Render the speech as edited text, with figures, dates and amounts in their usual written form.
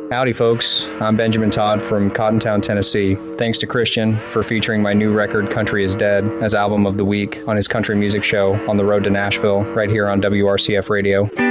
Howdy, folks. I'm Benjamin Todd from Cottontown, Tennessee. Thanks to Christian for featuring my new record, Country is Dead, as Album of the Week on his country music show On the Road to Nashville, right here on WRCF Radio.